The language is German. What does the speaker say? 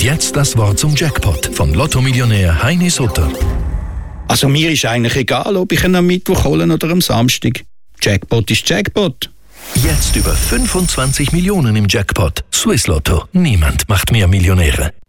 jetzt das Wort zum Jackpot von Lotto-Millionär Heini Sutter. Also mir ist eigentlich egal, ob ich ihn am Mittwoch hole oder am Samstag. Jackpot ist Jackpot. Jetzt über 25 Millionen im Jackpot. Swiss Lotto. Niemand macht mehr Millionäre.